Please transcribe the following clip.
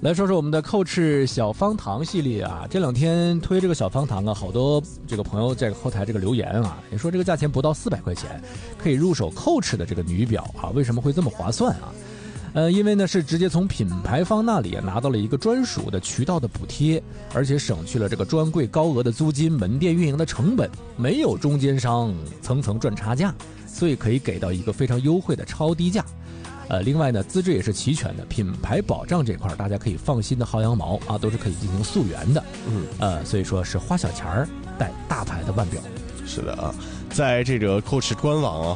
来说说我们的Coach小方糖系列啊，这两天推这个小方糖啊，好多这个朋友在后台这个留言啊，也说这个价钱不到400块钱可以入手Coach的这个女表啊，为什么会这么划算啊？因为呢是直接从品牌方那里拿到了一个专属的渠道的补贴，而且省去了这个专柜高额的租金、门店运营的成本，没有中间商层层赚差价，所以可以给到一个非常优惠的超低价。另外呢，资质也是齐全的，品牌保障这块大家可以放心的薅羊毛啊，都是可以进行溯源的。所以说是花小钱儿带大牌的腕表。 是的啊，在这个 Coach 官网啊